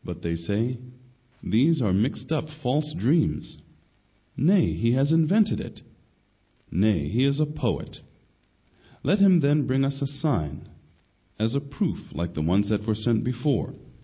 But they say, "These are mixed up false dreams. Nay, he has invented it. Nay, he is a poet. Let him then bring us a sign, as a proof like the ones that were sent before."